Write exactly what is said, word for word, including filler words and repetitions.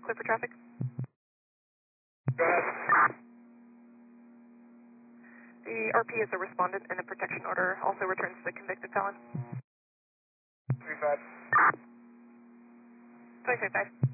Clear for traffic. Go ahead. The R P is a respondent and a protection order also returns the convicted felon. three five. twenty-five.